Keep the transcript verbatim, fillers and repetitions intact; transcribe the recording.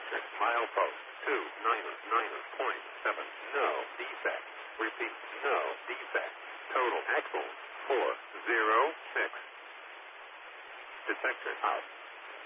Detector, milepost, two, niner, niner, point, seven, no defect. Repeat, no defect. Total axle, four, zero, six. Detector out.